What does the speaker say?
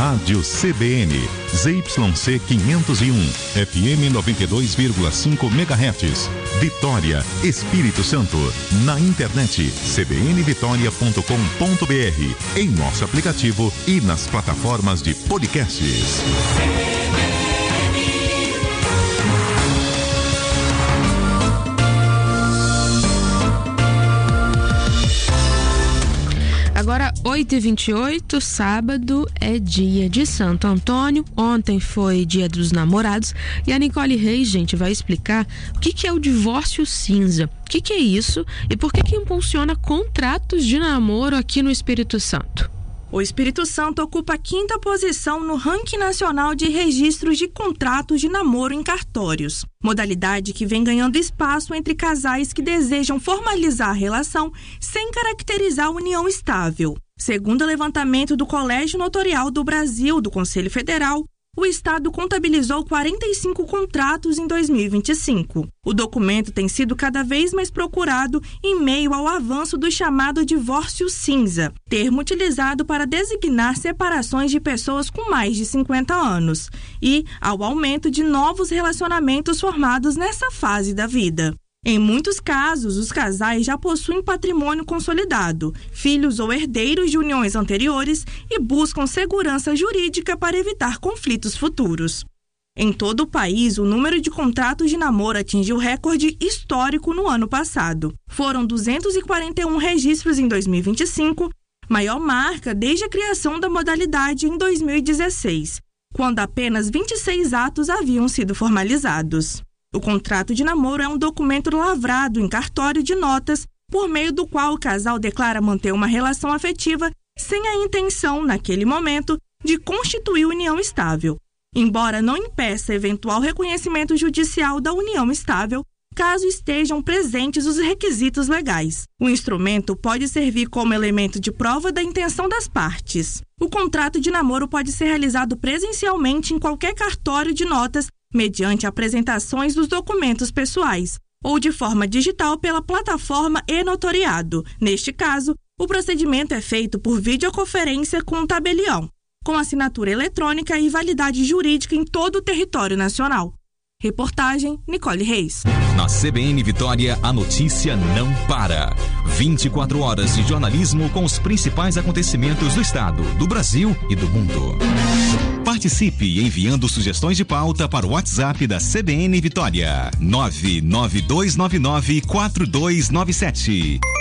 Rádio CBN, ZYC 501, FM 92,5 MHz, Vitória, Espírito Santo. Na internet, cbnvitoria.com.br, em nosso aplicativo e nas plataformas de podcasts. Agora, 8h28, sábado é dia de Santo Antônio. Ontem foi dia dos namorados. E a Nicole Reis, gente, vai explicar o que é o divórcio cinza. O que é isso e por que impulsiona contratos de namoro aqui no Espírito Santo. O Espírito Santo ocupa a 5ª posição no ranking nacional de registros de contratos de namoro em cartórios, modalidade que vem ganhando espaço entre casais que desejam formalizar a relação sem caracterizar a união estável. Segundo o levantamento do Colégio Notarial do Brasil, do Conselho Federal, o Estado contabilizou 45 contratos em 2025. O documento tem sido cada vez mais procurado em meio ao avanço do chamado divórcio cinza, termo utilizado para designar separações de pessoas com mais de 50 anos, e ao aumento de novos relacionamentos formados nessa fase da vida. Em muitos casos, os casais já possuem patrimônio consolidado, filhos ou herdeiros de uniões anteriores e buscam segurança jurídica para evitar conflitos futuros. Em todo o país, o número de contratos de namoro atingiu recorde histórico no ano passado. Foram 241 registros em 2025, maior marca desde a criação da modalidade em 2016, quando apenas 26 atos haviam sido formalizados. O contrato de namoro é um documento lavrado em cartório de notas, por meio do qual o casal declara manter uma relação afetiva sem a intenção, naquele momento, de constituir união estável, embora não impeça eventual reconhecimento judicial da união estável, caso estejam presentes os requisitos legais. O instrumento pode servir como elemento de prova da intenção das partes. O contrato de namoro pode ser realizado presencialmente em qualquer cartório de notas, mediante apresentações dos documentos pessoais, ou de forma digital pela plataforma e-notariado. Neste caso, o procedimento é feito por videoconferência com um tabelião, com assinatura eletrônica e validade jurídica em todo o território nacional. Reportagem Nicole Reis. Na CBN Vitória, a notícia não para. 24 horas de jornalismo com os principais acontecimentos do estado, do Brasil e do mundo. Participe enviando sugestões de pauta para o WhatsApp da CBN Vitória. 992994297.